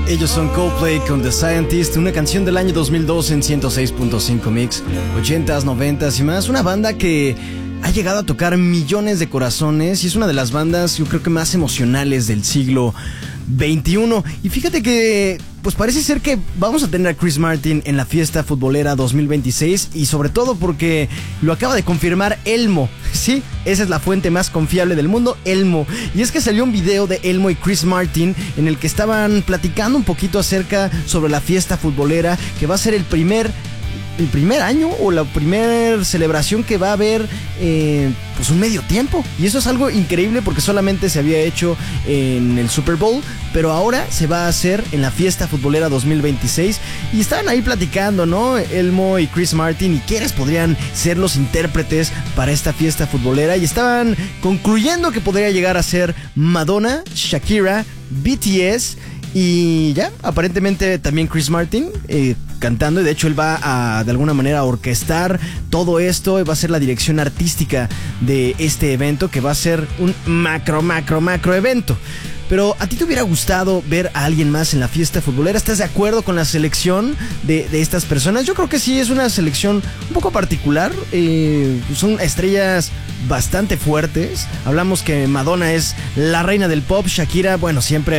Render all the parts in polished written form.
Ellos son Coldplay con The Scientist, una canción del año 2002 en 106.5 Mix, 80s, 90s y más. Una banda que ha llegado a tocar millones de corazones y es una de las bandas, yo creo que más emocionales del siglo XXI. Y fíjate que pues parece ser que vamos a tener a Chris Martin en la fiesta futbolera 2026 y sobre todo porque lo acaba de confirmar Elmo. Sí, esa es la fuente más confiable del mundo, Elmo. Y es que salió un video de Elmo y Chris Martin en el que estaban platicando un poquito acerca sobre la fiesta futbolera, que va a ser el primer año o la primera celebración que va a haber pues un medio tiempo. Y eso es algo increíble porque solamente se había hecho en el Super Bowl, pero ahora se va a hacer en la fiesta futbolera 2026. Y estaban ahí platicando, ¿no? Elmo y Chris Martin y quiénes podrían ser los intérpretes para esta fiesta futbolera. Y estaban concluyendo que podría llegar a ser Madonna, Shakira, BTS y ya, aparentemente también Chris Martin cantando. Y de hecho él va a de alguna manera a orquestar todo esto. Va a ser la dirección artística de este evento, que va a ser un macro evento. Pero ¿a ti te hubiera gustado ver a alguien más en la fiesta futbolera? ¿Estás de acuerdo con la selección de estas personas? Yo creo que sí, es una selección un poco particular. Son estrellas bastante fuertes. Hablamos que Madonna es la reina del pop. Shakira, bueno, siempre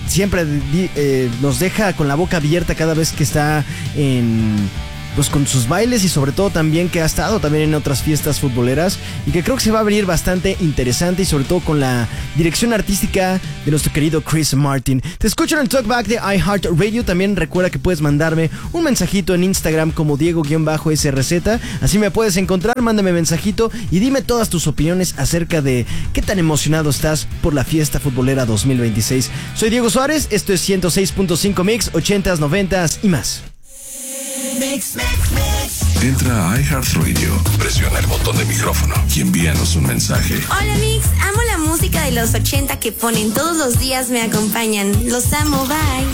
nos deja con la boca abierta cada vez que está pues con sus bailes, y sobre todo también que ha estado también en otras fiestas futboleras, y que creo que se va a venir bastante interesante, y sobre todo con la dirección artística de nuestro querido Chris Martin. Te escucho en el Talkback de iHeartRadio. También recuerda que puedes mandarme un mensajito en Instagram como Diego-SRZ. Así me puedes encontrar, mándame mensajito y dime todas tus opiniones acerca de qué tan emocionado estás por la fiesta futbolera 2026. Soy Diego Suárez, esto es 106.5 Mix, 80s, 90s y más. Mix. Entra a iHeartRadio, presiona el botón de micrófono y envíanos un mensaje. Hola Mix, amo la música de los 80 que ponen todos los días, me acompañan. Los amo, bye.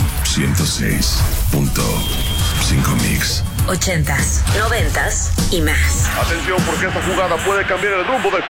106.5 Mix. 80s, 90s y más. Atención, porque esta jugada puede cambiar el rumbo del